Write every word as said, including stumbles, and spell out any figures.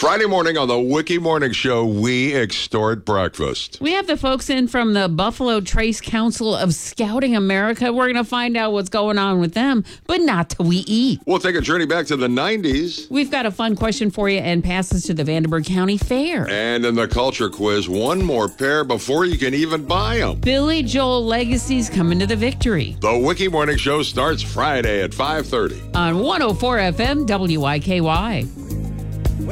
Friday morning on the Wiki Morning Show, we extort breakfast. We have the folks in from the Buffalo Trace Council of Scouting America. We're going to find out what's going on with them, but not till we eat. We'll take a journey back to the nineties. We've got a fun question for you and passes to the Vandenberg County Fair. And in the culture quiz, one more pair before you can even buy them. Billy Joel Legacy's coming to the victory. The Wiki Morning Show starts Friday at five thirty. On one oh four F M W I K Y.